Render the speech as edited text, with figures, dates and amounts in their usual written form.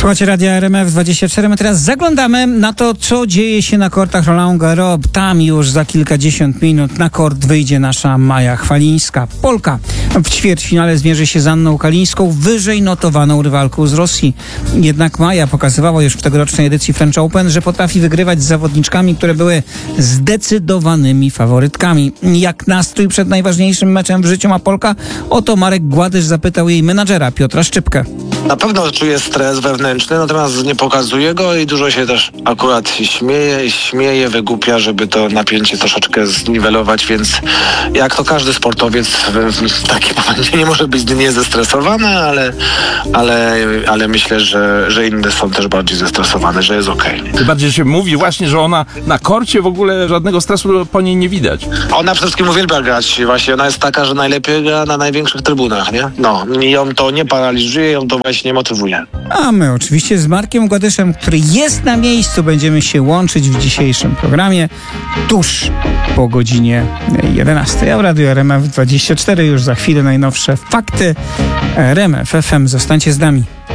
Słuchajcie Radia RMF24. My teraz zaglądamy na to, co dzieje się na kortach Roland Garros. Tam już za kilkadziesiąt minut na kort wyjdzie nasza Maja Chwalińska. Polka w ćwierćfinale zmierzy się z Anną Kalińską, wyżej notowaną rywalką z Rosji. Jednak Maja pokazywała już w tegorocznej edycji French Open, że potrafi wygrywać z zawodniczkami, które były zdecydowanymi faworytkami. Jak nastrój przed najważniejszym meczem w życiu ma Polka? Oto Marek Gładysz zapytał jej menadżera Piotra Szczypkę. Na pewno czuje stres wewnętrzny, natomiast nie pokazuje go i dużo się też akurat śmieje, wygłupia, żeby to napięcie troszeczkę zniwelować, więc jak to każdy sportowiec w takim momencie nie może być niezestresowany, ale myślę, że inne są też bardziej zestresowane, że jest okej. Tym bardziej się mówi właśnie, że ona na korcie w ogóle żadnego stresu po niej nie widać. Ona przede wszystkim uwielbia grać. Właśnie ona jest taka, że najlepiej gra na największych trybunach, nie? No, ją to nie paraliżuje, ją to właśnie motywuje. A my oczywiście z Markiem Gładyszem, który jest na miejscu, będziemy się łączyć w dzisiejszym programie tuż po godzinie 11. A w Radiu RMF24 już za chwilę najnowsze fakty RMF FM. Zostańcie z nami.